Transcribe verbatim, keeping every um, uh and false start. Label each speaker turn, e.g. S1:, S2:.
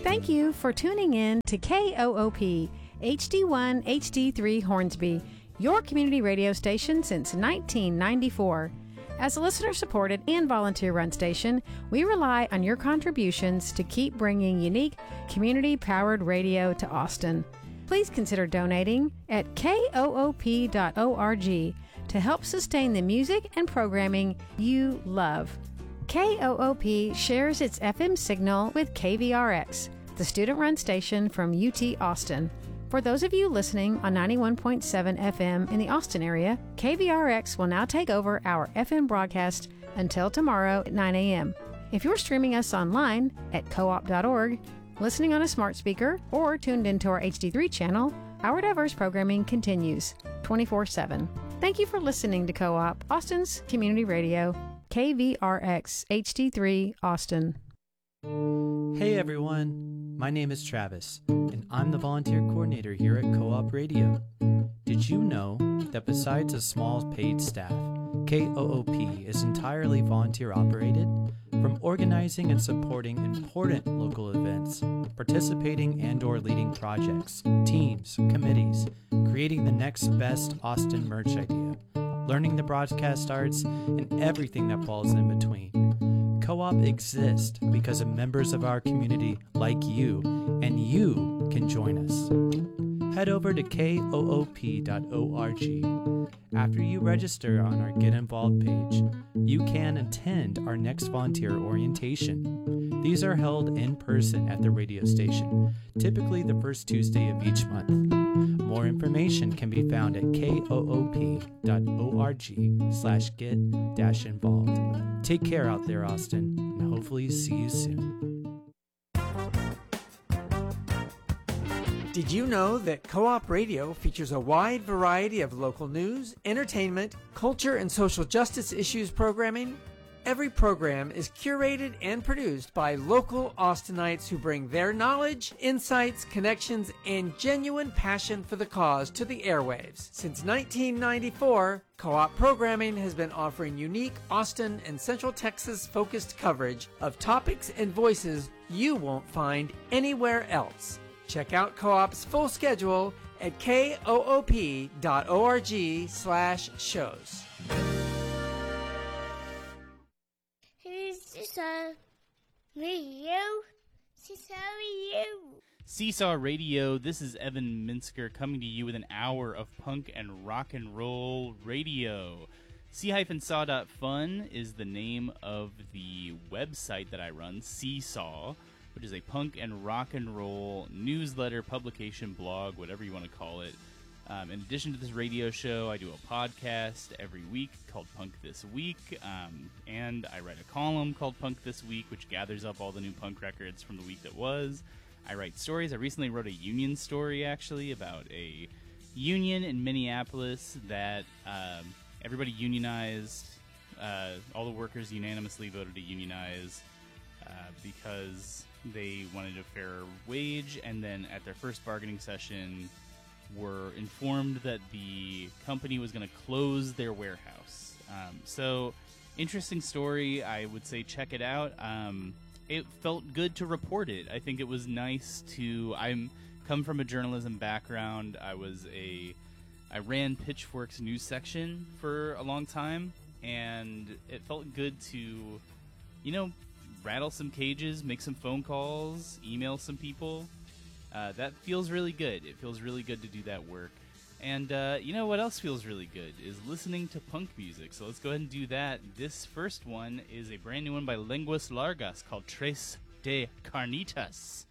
S1: Thank you for tuning in to K O O P H D one H D three Hornsby, your community radio station since nineteen ninety-four. As a listener-supported and volunteer-run station, we rely on your contributions to keep bringing unique, community-powered radio to Austin. Please consider donating at koop dot org to help sustain the music and programming you love. K O O P shares its F M signal with K V R X, the student-run station from U T Austin. For those of you listening on ninety-one point seven F M in the Austin area, K V R X will now take over our F M broadcast until tomorrow at nine a.m. If you're streaming us online at co-op dot org, listening on a smart speaker, or tuned into our H D three channel, our diverse programming continues twenty-four seven. Thank you for listening to Co-op, Austin's community radio, K V R X H D three Austin.
S2: Hey everyone, my name is Travis, and I'm the volunteer coordinator here at Co-op Radio. Did you know that besides a small paid staff, K O O P is entirely volunteer operated? From organizing and supporting important local events, participating and or leading projects, teams, committees, creating the next best Austin merch idea, learning the broadcast arts, and everything that falls in between. Co-op exists because of members of our community like you, and you can join us. Head over to koop dot org. After you register on our Get Involved page, you can attend our next volunteer orientation. These are held in person at the radio station, typically the first Tuesday of each month. More information can be found at koop dot org slash get dash involved. Take care out there, Austin, and hopefully see you soon.
S3: Did you know that Co-op Radio features a wide variety of local news, entertainment, culture, and social justice issues programming? Every program is curated and produced by local Austinites who bring their knowledge, insights, connections, and genuine passion for the cause to the airwaves. Since nineteen ninety-four, Co-op Programming has been offering unique Austin and Central Texas-focused coverage of topics and voices you won't find anywhere else. Check out Co-op's full schedule at koop dot org slash shows.
S4: Seesaw Radio. Seesaw Radio.
S5: Seesaw Radio, this is Evan Minsker coming to you with an hour of punk and rock and roll radio. C saw dot fun is the name of the website that I run, Seesaw, which is a punk and rock and roll newsletter, publication, blog, whatever you want to call it. Um, in addition to this radio show, I do a podcast every week called Punk This Week, um, and I write a column called Punk This Week, which gathers up all the new punk records from the week that was. I write stories. I recently wrote a union story, actually, about a union in Minneapolis that um, everybody unionized. Uh, all the workers unanimously voted to unionize uh, because they wanted a fair wage, and then at their first bargaining session were informed that the company was going to close their warehouse. Um, so, interesting story. I would say check it out. Um, it felt good to report it. I think it was nice to... I'm come from a journalism background. I was a... I ran Pitchfork's news section for a long time, and it felt good to, you know, rattle some cages, make some phone calls, email some people. Uh, that feels really good. It feels really good to do that work. And uh, you know what else feels really good is listening to punk music. So let's go ahead and do that. This first one is a brand new one by Lenguas Largas called Tres de Carnitas.